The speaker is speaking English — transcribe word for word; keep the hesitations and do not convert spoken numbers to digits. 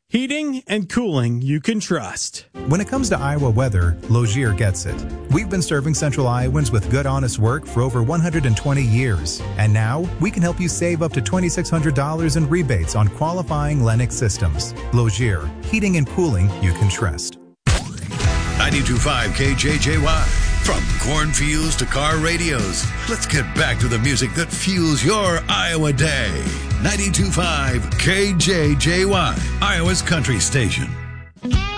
Heating and cooling you can trust. When it comes to Iowa weather, Logier gets it. We've been serving Central Iowans with good, honest work for over one hundred twenty years. And now, we can help you save up to two thousand six hundred dollars in rebates on qualifying Lennox systems. Logier, heating and cooling you can trust. ninety-two point five K J J Y. From cornfields to car radios, let's get back to the music that fuels your Iowa day. ninety-two point five K J J Y, Iowa's country station.